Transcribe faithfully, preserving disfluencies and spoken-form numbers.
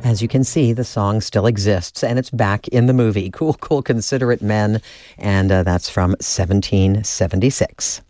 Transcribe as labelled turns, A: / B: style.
A: as you can see, the song still exists, and it's back in the movie. Cool, Cool, Considerate Men, and uh, that's from seventeen seventy-six.